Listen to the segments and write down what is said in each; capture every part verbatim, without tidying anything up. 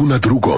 Doručak na drugom.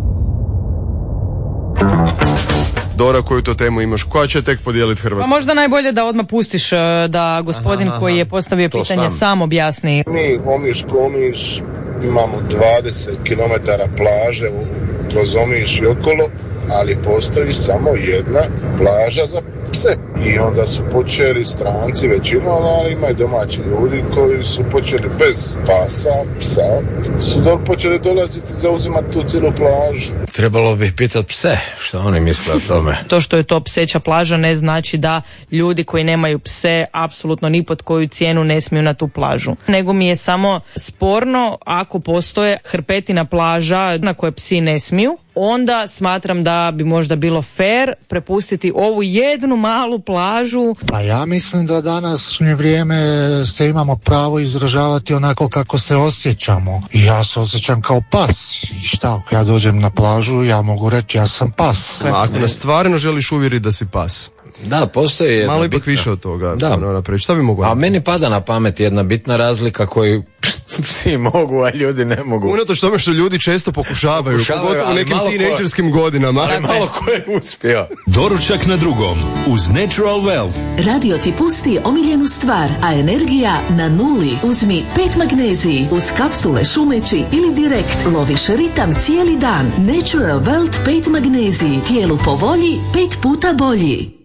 Dora, koju to temu imaš? Koja će tek podijeliti Hrvatsku? Pa možda najbolje da odmah pustiš da gospodin aha, aha. koji je postavio to pitanje sam. sam objasni. Mi Omiš Komiš imamo dvadeset kilometara plaže kroz Omiš i okolo, ali postoji samo jedna plaža za pse. I onda su počeli stranci većinom, ali ima i domaći ljudi koji su počeli bez pasa, psa, su do, počeli dolaziti i zauzimati tu cijelu plažu. Trebalo bi pitati pse, što oni misle o tome. To što je to pseća plaža ne znači da ljudi koji nemaju pse apsolutno ni pod koju cijenu ne smiju na tu plažu. Nego mi je samo sporno ako postoje hrpetina plaža na koje psi ne smiju, onda smatram da bi možda bilo fair prepustiti ovu jednu malu plažu. Pa ja mislim da današnje vrijeme se imamo pravo izražavati onako kako se osjećamo. I ja se osjećam kao pas. I šta, ako ja dođem na plažu, ja mogu reći ja sam pas. A ako nas stvarno želiš uvjeriti da si pas? Da, postoji jedna malo ipak bitna. više od toga. Da. Napreći. Šta bi mogu? A meni pada na pamet jedna bitna razlika koju psi mogu, a ljudi ne mogu. Unatoč tome što ljudi često pokušavaju, pokušavaju pogotovo u nekim tinejdžerskim godinama. Ali malo ko je uspio. Doručak na drugom uz Natural Well. Radio ti pusti omiljenu stvar, a energija na nuli. Uzmi pet magneziji uz kapsule šumeći ili direkt loviš ritam cijeli dan. Natural Well pet magneziji, tijelu po volji, pet puta bolji.